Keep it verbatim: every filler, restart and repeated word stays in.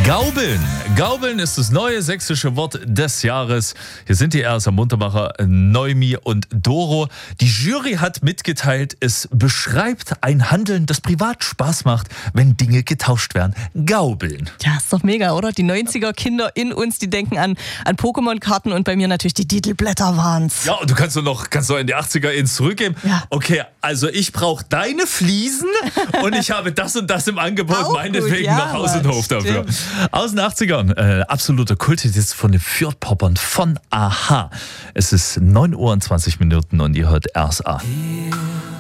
Gaubeln. Gaubeln ist das neue sächsische Wort des Jahres. Hier sind die R S A Muntermacher Noemi und Doro. Die Jury hat mitgeteilt, es beschreibt ein Handeln, das privat Spaß macht, wenn Dinge getauscht werden. Gaubeln. Ja, ist doch mega, oder? Die neunziger-Kinder in uns, die denken an, an Pokémon-Karten und bei mir natürlich die Titelblätter waren's. Ja, und du kannst doch noch, kannst doch in die achtziger ins zurückgeben. Ja. Okay, also ich brauche deine Fliesen und ich habe das und das im Angebot, Auch meinetwegen gut, ja, nach Haus und Hof dafür. stimmt. Aus den achtzigern, äh, absoluter Kulthit jetzt von den Fürth-Poppern von Aha. Es ist neun Uhr und zwanzig Minuten und ihr hört R S A.